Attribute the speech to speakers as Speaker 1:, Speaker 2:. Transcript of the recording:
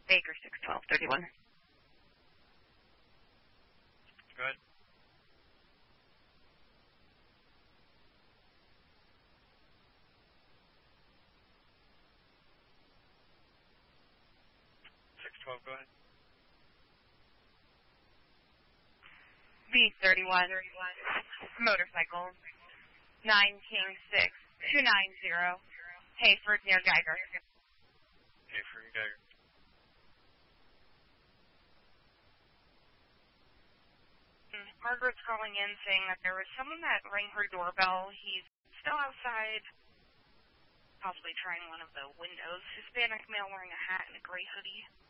Speaker 1: Baker 61231.
Speaker 2: Go ahead. Go ahead.
Speaker 1: B31, motorcycle, 9 King 6 290, Hayford near Geiger.
Speaker 2: Hayford and Geiger.
Speaker 1: Margaret's calling in saying that there was someone that rang her doorbell. He's still outside, possibly trying one of the windows. Hispanic male wearing a hat and a gray hoodie.